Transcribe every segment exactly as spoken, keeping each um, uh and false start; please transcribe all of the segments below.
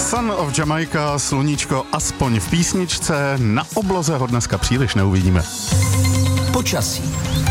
Son of Jamaica, sluníčko aspoň v písničce, na obloze ho dneska příliš neuvidíme. Počasí.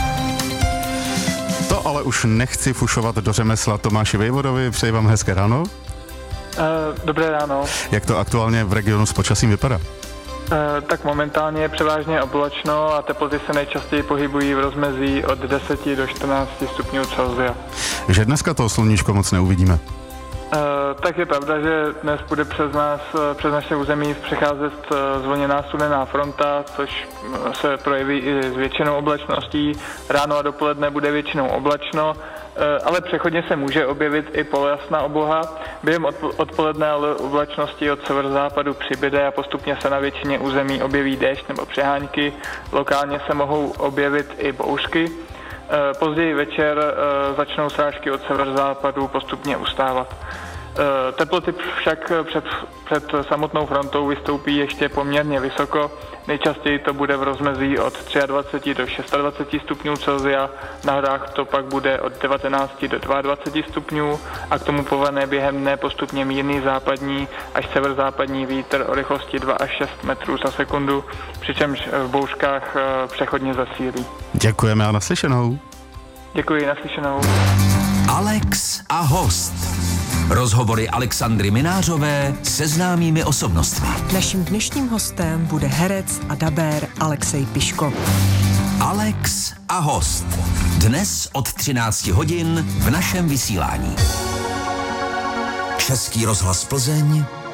To ale už nechci fušovat do řemesla Tomáši Vejvodovi, přeji vám hezké ráno. Uh, dobré ráno. Jak to aktuálně v regionu s počasím vypadá? Uh, tak momentálně je převážně oblačno a teploty se nejčastěji pohybují v rozmezí od deseti do čtrnácti stupňů Celsia. Že dneska to sluníčko moc neuvidíme. Uh, tak je pravda, že dnes bude přes nás, přes naše území přecházet zvlněná studená fronta, což se projeví i s většinou oblačností. Ráno a dopoledne bude většinou oblačno, uh, ale přechodně se může objevit i polojasná obloha. Během odpoledne ale oblačnosti od severozápadu přibyde a postupně se na většině území objeví déšť nebo přehánky. Lokálně se mohou objevit i bouřky. Později večer začnou srážky od severozápadu postupně ustávat. Teploty však před, před samotnou frontou vystoupí ještě poměrně vysoko. Nejčastěji to bude v rozmezí od dvacet tři do dvacet šest stupňů Celsia, na horách to pak bude od devatenáct do dvacet dva stupňů a k tomu povane během dne postupně mírný západní až severozápadní vítr o rychlosti dva až šest metrů za sekundu, přičemž v bouřkách přechodně zasílí. Děkujeme a naslyšenou. Děkuji, naslyšenou. Alex a host. Rozhovory Alexandry Minářové se známými osobnostmi. Naším dnešním hostem bude herec a dabér Alexej Piško. Alex a host. Dnes od třinácti hodin v našem vysílání. Český rozhlas Plzeň,